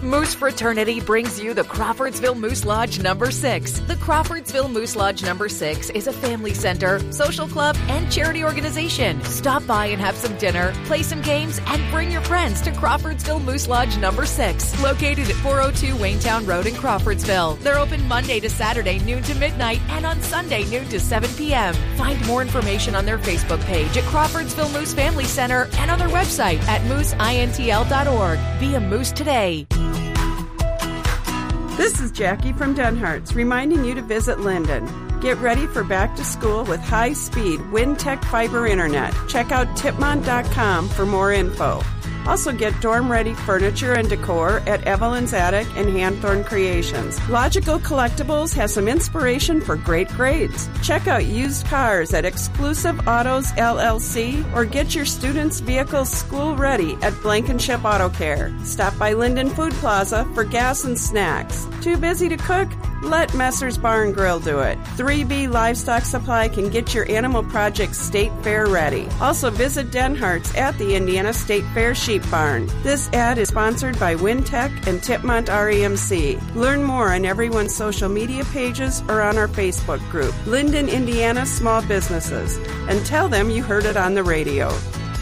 Moose Fraternity brings you the Crawfordsville Moose Lodge number 6. The Crawfordsville Moose Lodge number 6 is a family center, social club, and charity organization. Stop by and have some dinner, play some games, and bring your friends to Crawfordsville Moose Lodge number 6, located at 402 Waynetown Road in Crawfordsville. They're open Monday to Saturday, noon to midnight, and on Sunday, noon to 7 p.m. Find more information on their Facebook page at Crawfordsville Moose Family Center and on their website at mooseintl.org. Be a moose today. This is Jackie from Denhart's reminding you to visit Linden. Get ready for back to school with high-speed WinTech fiber internet. Check out tipmont.com for more info. Also get dorm-ready furniture and decor at Evelyn's Attic and Hanthorn Creations. Logical Collectibles has some inspiration for great grades. Check out used cars at Exclusive Autos LLC or get your students' vehicles school-ready at Blankenship Auto Care. Stop by Linden Food Plaza for gas and snacks. Too busy to cook? Let Messer's Bar and Grill do it. 3B Livestock Supply can get your animal project state fair ready. Also visit Denhart's at the Indiana State Fair Sheep Barn. This ad is sponsored by WinTech and Tipmont REMC. Learn more on everyone's social media pages or on our Facebook group, Linden, Indiana Small Businesses, and tell them you heard it on the radio.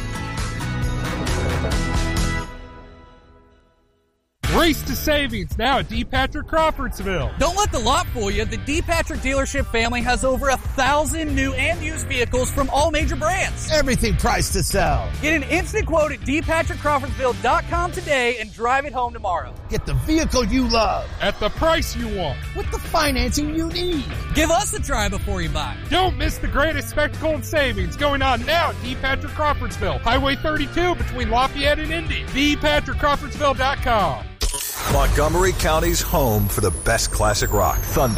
Race to savings now at D. Patrick Crawfordsville. Don't let the lot fool you. The D. Patrick dealership family has over 1,000 new and used vehicles from all major brands. Everything priced to sell. Get an instant quote at dpatrickcrawfordsville.com today and drive it home tomorrow. Get the vehicle you love. At the price you want. With the financing you need. Give us a try before you buy. Don't miss the greatest spectacle and savings going on now at D. Patrick Crawfordsville. Highway 32 between Lafayette and Indy. dpatrickcrawfordsville.com. Montgomery County's home for the best classic rock. Thunder.